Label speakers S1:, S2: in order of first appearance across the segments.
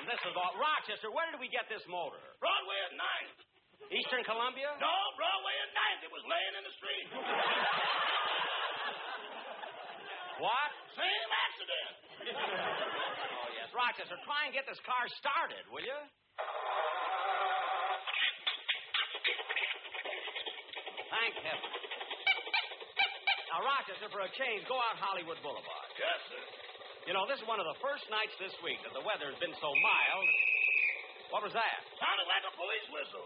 S1: this is all... Rochester, where did we get this motor?
S2: Broadway at 9th.
S1: Eastern Columbia?
S2: No, Broadway at 9th. It was laying in the street.
S1: What?
S2: Same accident.
S1: Oh, yes. Rochester, try and get this car started, will you? Thank heaven. Now, Rochester, for a change, go out Hollywood Boulevard.
S2: Yes, sir.
S1: You know, this is one of the first nights this week that the weather's been so mild. What was that?
S2: Sounded like a police whistle.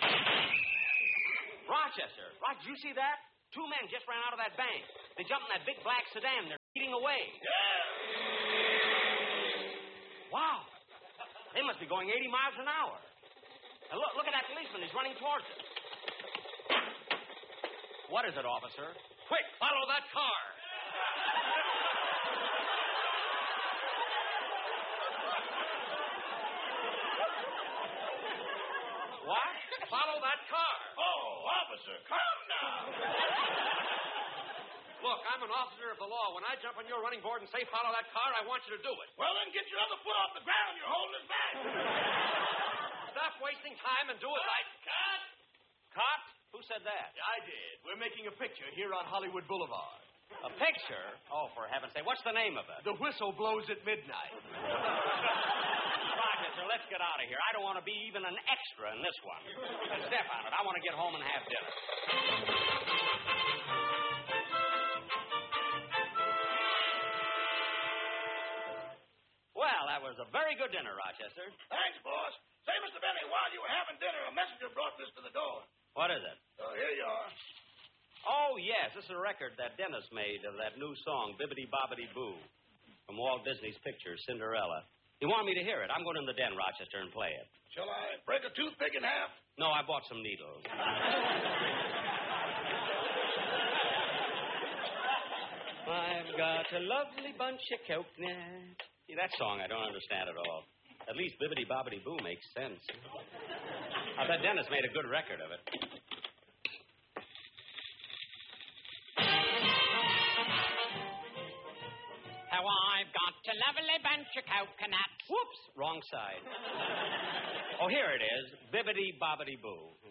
S1: Rochester, did you see that? Two men just ran out of that bank. They jumped in that big black sedan. They're speeding away.
S2: Yeah.
S1: Wow. They must be going 80 miles an hour. Now, look at that policeman. He's running towards us. What is it, officer?
S3: Quick, follow that car.
S1: What?
S3: Follow that car.
S2: Oh, officer, calm down.
S3: Look, I'm an officer of the law. When I jump on your running board and say follow that car, I want you to do it.
S2: Well, then get your other foot off the ground. You're holding us back.
S3: Stop wasting time and do it right.
S2: Cut.
S1: Cop? Who said that?
S3: I did. We're making a picture here on Hollywood Boulevard.
S1: A picture? Oh, for heaven's sake. What's the name of it?
S3: The whistle blows at midnight.
S1: Rochester, let's get out of here. I don't want to be even an extra in this one. Step on it. I want to get home and have dinner. Well, that was a very good dinner, Rochester.
S2: Thanks, boss. Say, Mr. Benny, while you were having dinner, a messenger brought this to the door.
S1: What is it?
S2: Here you are.
S1: Oh, yes. This is a record that Dennis made of that new song, Bibbidi Bobbidi Boo, from Walt Disney's picture, Cinderella. He wanted me to hear it. I'm going in the den, Rochester, and play it.
S2: Shall I break a toothpick in half?
S1: No, I bought some needles. I've got a lovely bunch of coconuts. See, that song I don't understand at all. At least Bibbidi Bobbidi Boo makes sense. I bet Dennis made a good record of it.
S4: How I've got a lovely bunch of coconuts.
S1: Whoops, wrong side. Oh, here it is. Bibbidi Bobbidi Boo.